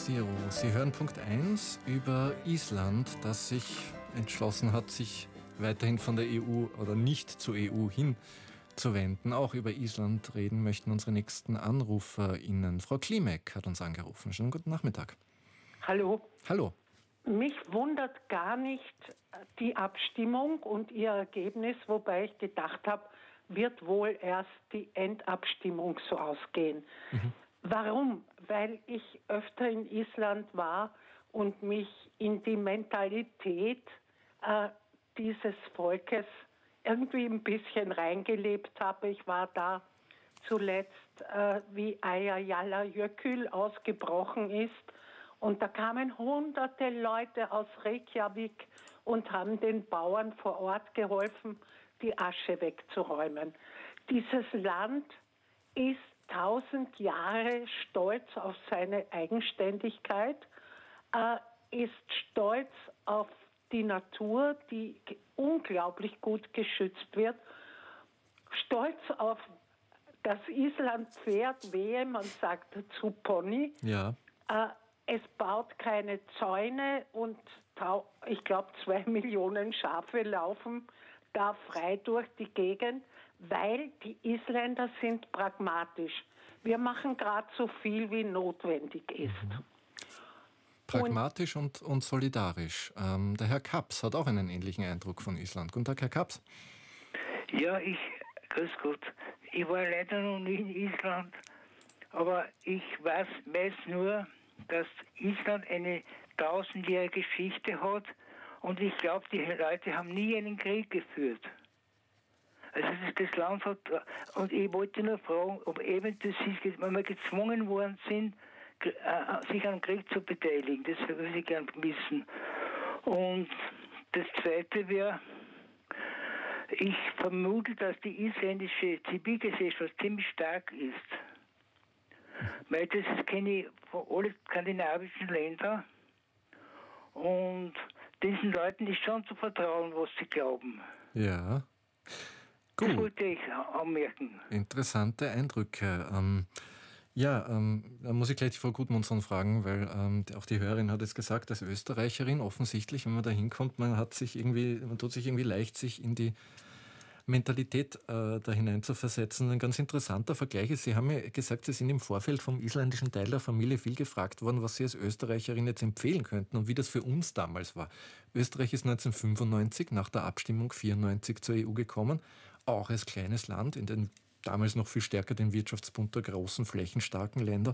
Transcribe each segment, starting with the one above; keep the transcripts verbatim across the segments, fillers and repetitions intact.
Zero. Sie hören Punkt eins über Island, das sich entschlossen hat, sich weiterhin von der E U oder nicht zur E U hinzuwenden. Auch über Island reden möchten unsere nächsten AnruferInnen. Frau Klimek hat uns angerufen. Schönen guten Nachmittag. Hallo. Hallo. Mich wundert gar nicht die Abstimmung und ihr Ergebnis, wobei ich gedacht habe, wird wohl erst die Endabstimmung so ausgehen. Mhm. Warum? Weil ich öfter in Island war und mich in die Mentalität äh, dieses Volkes irgendwie ein bisschen reingelebt habe. Ich war da zuletzt, äh, wie Eyjafjallajökull ausgebrochen ist. Und da kamen hunderte Leute aus Reykjavik und haben den Bauern vor Ort geholfen, die Asche wegzuräumen. Dieses Land ist tausend Jahre stolz auf seine Eigenständigkeit, äh, ist stolz auf die Natur, die unglaublich gut geschützt wird, stolz auf das Island-Pferd, man sagt dazu Pony. Ja. Äh, es baut keine Zäune und ich glaube zwei Millionen Schafe laufen da frei durch die Gegend, weil die Isländer sind pragmatisch. Wir machen gerade so viel, wie notwendig ist. Mhm. Pragmatisch und, und solidarisch. Ähm, der Herr Kaps hat auch einen ähnlichen Eindruck von Island. Guten Tag, Herr Kaps. Ja, ich, grüß Gott. Ich war leider noch nie in Island, aber ich weiß, weiß nur, dass Island eine tausendjährige Geschichte hat und ich glaube, die Leute haben nie einen Krieg geführt. Also das, das Land hat, und ich wollte nur fragen, ob eben das ist, wenn wir gezwungen worden sind, sich am Krieg zu beteiligen. Das würde ich gerne wissen. Und das Zweite wäre, ich vermute, dass die isländische Zivilgesellschaft ziemlich stark ist. Weil das ist, kenne ich von allen skandinavischen Ländern. Und diesen Leuten ist schon zu vertrauen, was sie glauben. Ja. Gut. Das wollte ich anmerken. Interessante Eindrücke. Ähm, ja, ähm, da muss ich gleich die Frau Gudmundsson fragen, weil ähm, auch die Hörerin hat es gesagt, als Österreicherin offensichtlich, wenn man da hinkommt, man hat sich irgendwie, man tut sich irgendwie leicht, sich in die Mentalität äh, da hinein zu versetzen. Ein ganz interessanter Vergleich ist, Sie haben ja gesagt, Sie sind im Vorfeld vom isländischen Teil der Familie viel gefragt worden, was Sie als Österreicherin jetzt empfehlen könnten und wie das für uns damals war. Österreich ist neunzehnhundertfünfundneunzig nach der Abstimmung vierundneunzig zur E U gekommen, auch als kleines Land, in den damals noch viel stärker den Wirtschaftsbund der großen, flächenstarken Länder,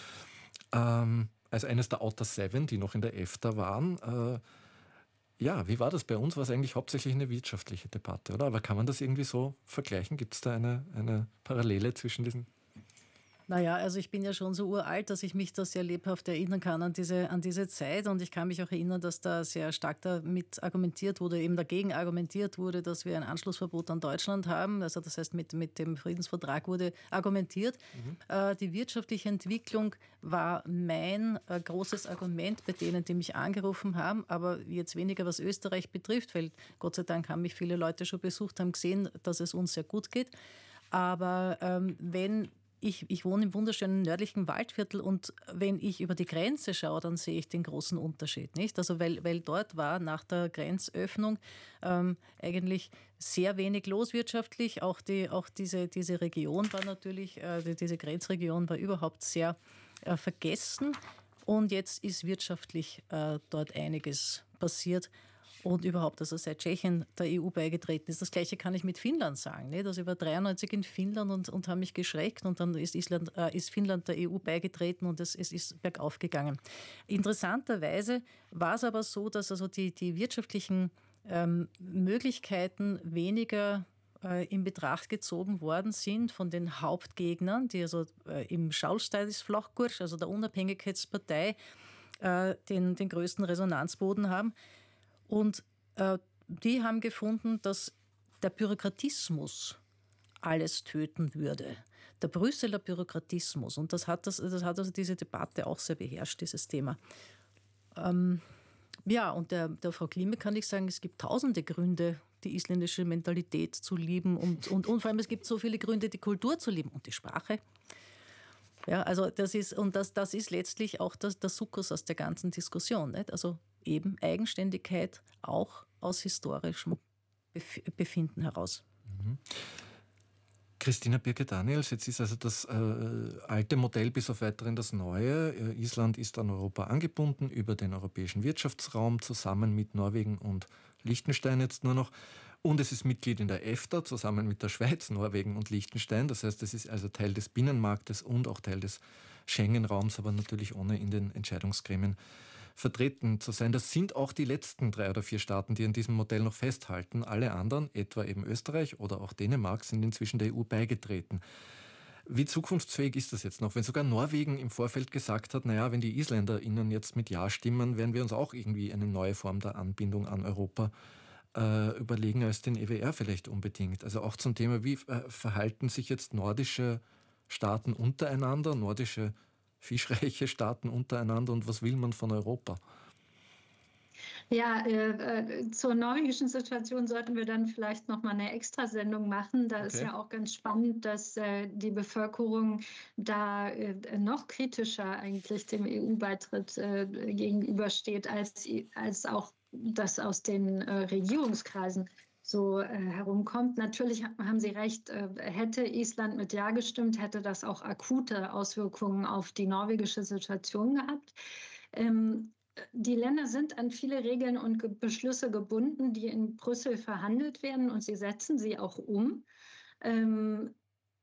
ähm, als eines der Outer Seven, die noch in der EFTA waren. Äh, Ja, wie war das bei uns? War es eigentlich hauptsächlich eine wirtschaftliche Debatte, oder? Aber kann man das irgendwie so vergleichen? Gibt es da eine, eine Parallele zwischen diesen? Naja, also ich bin ja schon so uralt, dass ich mich da sehr lebhaft erinnern kann an diese, an diese Zeit. Und ich kann mich auch erinnern, dass da sehr stark damit argumentiert wurde, eben dagegen argumentiert wurde, dass wir ein Anschlussverbot an Deutschland haben. Also das heißt, mit, mit dem Friedensvertrag wurde argumentiert. Mhm. Äh, die wirtschaftliche Entwicklung war mein äh, großes Argument bei denen, die mich angerufen haben. Aber jetzt weniger, was Österreich betrifft, weil Gott sei Dank haben mich viele Leute schon besucht, haben gesehen, dass es uns sehr gut geht. Aber ähm, wenn Ich, ich wohne im wunderschönen nördlichen Waldviertel und wenn ich über die Grenze schaue, dann sehe ich den großen Unterschied, nicht? Also weil, weil dort war nach der Grenzöffnung ähm, eigentlich sehr wenig los wirtschaftlich. Auch, die, auch diese, diese Region war natürlich, äh, diese Grenzregion war überhaupt sehr äh, vergessen. Und jetzt ist wirtschaftlich äh, dort einiges passiert. Und überhaupt, also seit Tschechien der E U beigetreten ist. Das Gleiche kann ich mit Finnland sagen. Nicht? Also ich war dreiundneunzig in Finnland und, und habe mich geschreckt und dann ist, Island, äh, ist Finnland der E U beigetreten und es, es ist bergauf gegangen. Interessanterweise war es aber so, dass also die, die wirtschaftlichen ähm, Möglichkeiten weniger äh, in Betracht gezogen worden sind von den Hauptgegnern, die also äh, im Sjálvstæðisflokkur, also der Unabhängigkeitspartei, äh, den, den größten Resonanzboden haben. Und äh, die haben gefunden, dass der Bürokratismus alles töten würde. Der Brüsseler Bürokratismus. Und das hat, das, das hat also diese Debatte auch sehr beherrscht, dieses Thema. Ähm, ja, und der, der Frau Klimek kann ich sagen, es gibt tausende Gründe, die isländische Mentalität zu lieben. Und, und, und vor allem, es gibt so viele Gründe, die Kultur zu lieben und die Sprache. Ja, also das ist, und das, das ist letztlich auch das, der Sukkus aus der ganzen Diskussion. Nicht? Also eben Eigenständigkeit auch aus historischem Bef- Befinden heraus. Mhm. Christina Birke-Daniels, jetzt ist also das äh, alte Modell bis auf Weiteren das neue. Äh, Island ist an Europa angebunden über den europäischen Wirtschaftsraum, zusammen mit Norwegen und Liechtenstein jetzt nur noch. Und es ist Mitglied in der EFTA, zusammen mit der Schweiz, Norwegen und Liechtenstein. Das heißt, es ist also Teil des Binnenmarktes und auch Teil des Schengen-Raums, aber natürlich ohne in den Entscheidungsgremien vertreten zu sein. Das sind auch die letzten drei oder vier Staaten, die an diesem Modell noch festhalten. Alle anderen, etwa eben Österreich oder auch Dänemark, sind inzwischen der E U beigetreten. Wie zukunftsfähig ist das jetzt noch? Wenn sogar Norwegen im Vorfeld gesagt hat, naja, wenn die IsländerInnen jetzt mit Ja stimmen, werden wir uns auch irgendwie eine neue Form der Anbindung an Europa äh, überlegen als den E W R vielleicht unbedingt. Also auch zum Thema, wie äh, verhalten sich jetzt nordische Staaten untereinander, nordische fischreiche Staaten untereinander und was will man von Europa? Ja, äh, äh, zur norwegischen Situation sollten wir dann vielleicht noch mal eine Extrasendung machen. Da ist Okay. ja auch ganz spannend, dass äh, die Bevölkerung da äh, noch kritischer eigentlich dem E U-Beitritt äh, gegenübersteht, als, als auch das aus den äh, Regierungskreisen so äh, herumkommt. Natürlich haben Sie recht, äh, hätte Island mit Ja gestimmt, hätte das auch akute Auswirkungen auf die norwegische Situation gehabt. Ähm, Die Länder sind an viele Regeln und Ge- Beschlüsse gebunden, die in Brüssel verhandelt werden, und sie setzen sie auch um. Ähm,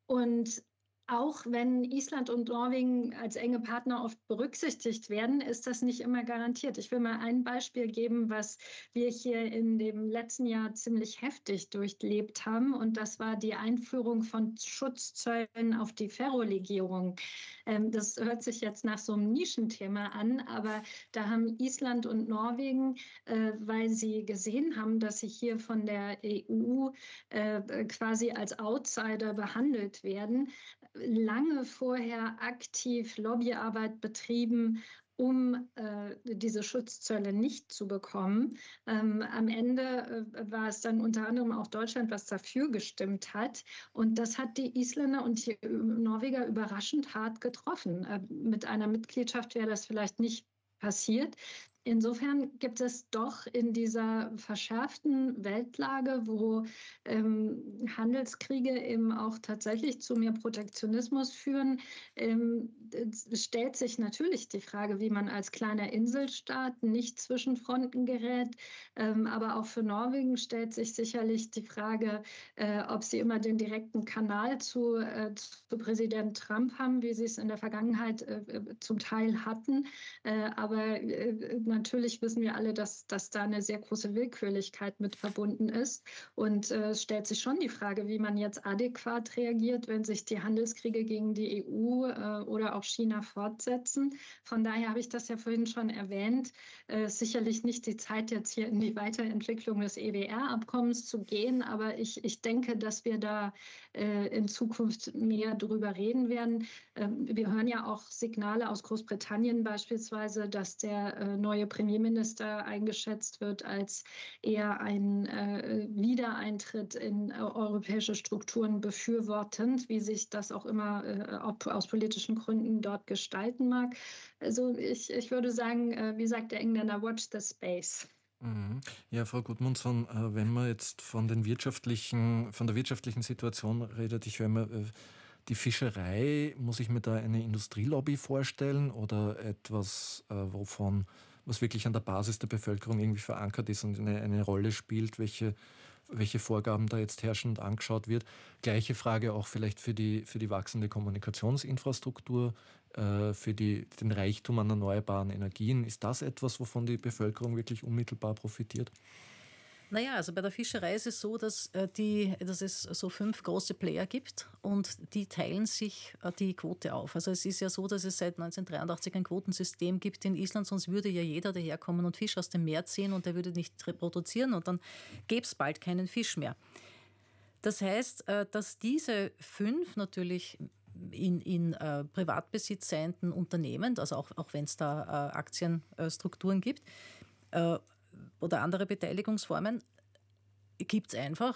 und auch wenn Island und Norwegen als enge Partner oft berücksichtigt werden, ist das nicht immer garantiert. Ich will mal ein Beispiel geben, was wir hier in dem letzten Jahr ziemlich heftig durchlebt haben. Und das war die Einführung von Schutzzöllen auf die Ferrolegierung. Ähm, das hört sich jetzt nach so einem Nischenthema an, aber da haben Island und Norwegen, äh, weil sie gesehen haben, dass sie hier von der E U äh, quasi als Outsider behandelt werden, lange vorher aktiv Lobbyarbeit betrieben, um äh, diese Schutzzölle nicht zu bekommen. Ähm, am Ende äh, war es dann unter anderem auch Deutschland, was dafür gestimmt hat. Und das hat die Isländer und die Norweger überraschend hart getroffen. Äh, mit einer Mitgliedschaft wäre das vielleicht nicht passiert. Insofern gibt es doch in dieser verschärften Weltlage, wo ähm, Handelskriege eben auch tatsächlich zu mehr Protektionismus führen, ähm, stellt sich natürlich die Frage, wie man als kleiner Inselstaat nicht zwischen Fronten gerät. Ähm, aber auch für Norwegen stellt sich sicherlich die Frage, äh, ob sie immer den direkten Kanal zu, äh, zu Präsident Trump haben, wie sie es in der Vergangenheit äh, zum Teil hatten. Äh, aber äh, natürlich wissen wir alle, dass, dass da eine sehr große Willkürlichkeit mit verbunden ist. Und äh, es stellt sich schon die Frage, wie man jetzt adäquat reagiert, wenn sich die Handelskriege gegen die E U äh, oder auch China fortsetzen. Von daher habe ich das ja vorhin schon erwähnt. Äh, sicherlich nicht die Zeit, jetzt hier in die Weiterentwicklung des E W R-Abkommens zu gehen, aber ich, ich denke, dass wir da äh, in Zukunft mehr drüber reden werden. Ähm, wir hören ja auch Signale aus Großbritannien beispielsweise, dass der äh, neue Premierminister eingeschätzt wird als eher ein äh, Wiedereintritt in äh, europäische Strukturen befürwortend, wie sich das auch immer äh, auch aus politischen Gründen dort gestalten mag. Also ich, ich würde sagen, äh, wie sagt der Engländer, watch the space. Mhm. Ja, Frau Gudmundsson, äh, wenn man jetzt von den wirtschaftlichen, von der wirtschaftlichen Situation redet, ich höre immer, äh, die Fischerei, muss ich mir da eine Industrielobby vorstellen oder etwas, äh, wovon, was wirklich an der Basis der Bevölkerung irgendwie verankert ist und eine, eine Rolle spielt, welche, welche Vorgaben da jetzt herrschend angeschaut wird. Gleiche Frage auch vielleicht für die, für die wachsende Kommunikationsinfrastruktur, äh, für die, den Reichtum an erneuerbaren Energien. Ist das etwas, wovon die Bevölkerung wirklich unmittelbar profitiert? Naja, also bei der Fischerei ist es so, dass, äh, die, dass es so fünf große Player gibt und die teilen sich äh, die Quote auf. Also es ist ja so, dass es seit neunzehnhundertdreiundachtzig ein Quotensystem gibt in Island, sonst würde ja jeder daherkommen und Fisch aus dem Meer ziehen und der würde nicht reproduzieren und dann gäbe es bald keinen Fisch mehr. Das heißt, äh, dass diese fünf natürlich in, in äh, Privatbesitz seienden Unternehmen, also auch, auch wenn es da äh, Aktienstrukturen gibt, äh, oder andere Beteiligungsformen, gibt es einfach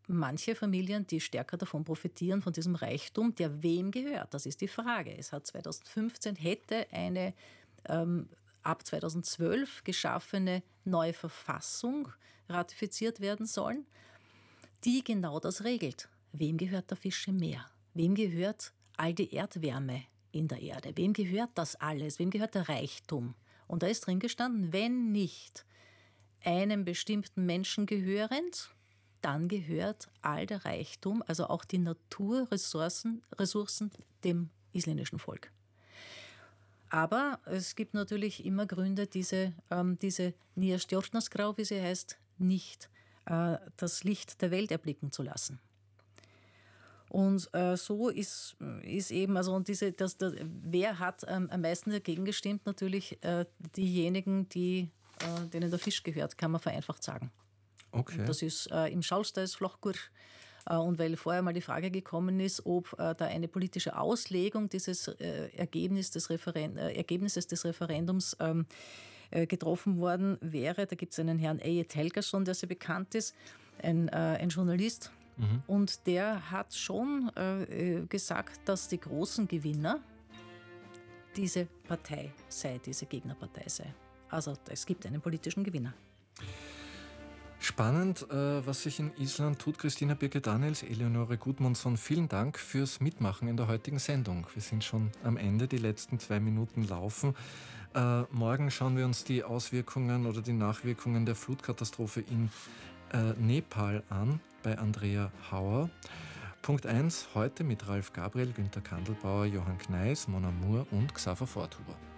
manche Familien, die stärker davon profitieren, von diesem Reichtum, der wem gehört? Das ist die Frage. Es hat zweitausendfünfzehn hätte eine ähm, ab zweitausendzwölf geschaffene neue Verfassung ratifiziert werden sollen, die genau das regelt. Wem gehört der Fische Meer? Wem gehört all die Erdwärme in der Erde? Wem gehört das alles? Wem gehört der Reichtum? Und da ist drin gestanden, wenn nicht einem bestimmten Menschen gehörend, dann gehört all der Reichtum, also auch die Naturressourcen Ressourcen, dem isländischen Volk. Aber es gibt natürlich immer Gründe, diese, ähm, diese Nýja Stjórnarskrá, wie sie heißt, nicht äh, das Licht der Welt erblicken zu lassen. Und äh, so ist, ist eben, also und diese, das, das, wer hat ähm, am meisten dagegen gestimmt? Natürlich äh, diejenigen, die, äh, denen der Fisch gehört, kann man vereinfacht sagen. Okay. Und das ist äh, im Sjálfstæðisflokkur. Äh, und weil vorher mal die Frage gekommen ist, ob äh, da eine politische Auslegung dieses äh, Ergebnis des Referen- äh, Ergebnisses des Referendums ähm, äh, getroffen worden wäre. Da gibt es einen Herrn Egill Helgason, der sehr bekannt ist, ein, äh, ein Journalist. Mhm. Und der hat schon äh, gesagt, dass die großen Gewinner diese Partei sei, diese Gegnerpartei sei. Also es gibt einen politischen Gewinner. Spannend, äh, was sich in Island tut. Christina Birke-Daniels, Eleonore Gudmundsson, vielen Dank fürs Mitmachen in der heutigen Sendung. Wir sind schon am Ende, die letzten zwei Minuten laufen. Äh, morgen schauen wir uns die Auswirkungen oder die Nachwirkungen der Flutkatastrophe in äh, Nepal an, bei Andrea Hauer. Punkt eins, heute mit Ralf Gabriel, Günter Kandelbauer, Johann Kneis, Mona Moore und Xaver Forthuber.